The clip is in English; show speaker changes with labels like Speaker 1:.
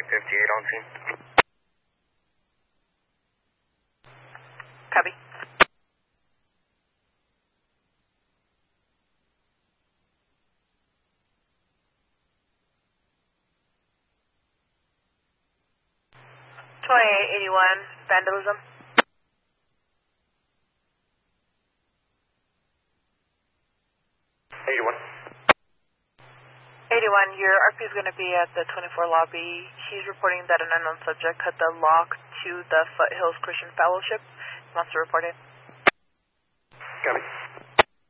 Speaker 1: 58 on scene.
Speaker 2: Copy. Vandalism. 81, your RP is going to be at the 24 lobby. He's reporting that an unknown subject cut the lock to the Foothills Christian Fellowship. He wants to report it.
Speaker 1: Copy.